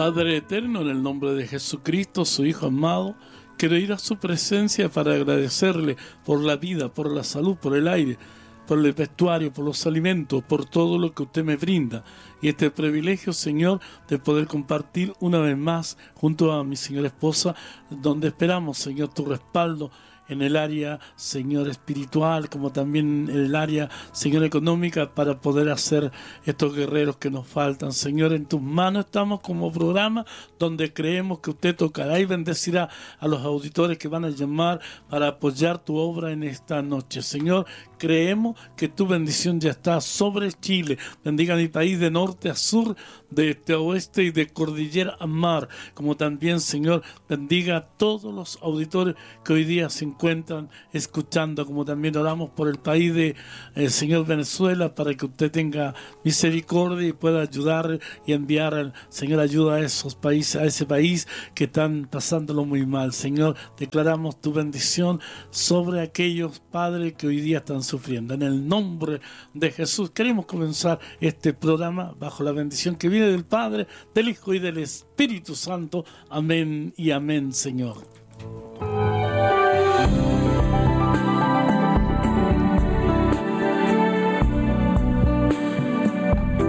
Padre eterno, en el nombre de Jesucristo, su Hijo amado, quiero ir a su presencia para agradecerle por la vida, por la salud, por el aire, por el vestuario, por los alimentos, por todo lo que usted me brinda. Y este privilegio, Señor, de poder compartir una vez más junto a mi señora esposa, donde esperamos, Señor, tu respaldo en el área, Señor, espiritual, como también en el área, Señor, económica, para poder hacer estos guerreros que nos faltan. Señor, en tus manos estamos como programa donde creemos que usted tocará y bendecirá a los auditores que van a llamar para apoyar tu obra en esta noche. Señor, creemos que tu bendición ya está sobre Chile. Bendiga mi país de norte a sur, de este a oeste y de cordillera a mar. Como también, Señor, bendiga a todos los auditores que hoy día se encuentran escuchando. Como también oramos por el país de Señor Venezuela, para que usted tenga misericordia y pueda ayudar y enviar, Señor, ayuda a esos países, a ese país que están pasándolo muy mal. Señor, declaramos tu bendición sobre aquellos padres que hoy día están sufriendo. En el nombre de Jesús queremos comenzar este programa bajo la bendición que viene del Padre, del Hijo y del Espíritu Santo. Amén y amén, Señor.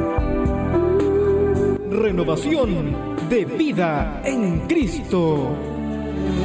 Renovación de vida en Cristo.